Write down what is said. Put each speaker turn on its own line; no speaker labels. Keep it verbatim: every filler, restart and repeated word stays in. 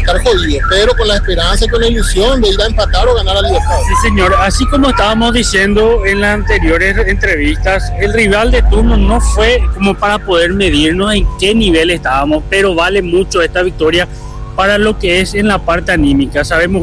estar jodidos, pero con la esperanza y con la ilusión de ir a empatar o ganar a Libertad.
Sí, señor. Así como estábamos diciendo en las anteriores entrevistas, el rival de turno no fue como para poder medirnos en qué nivel estábamos, pero vale mucho esta victoria para lo que es en la parte anímica. Sabemos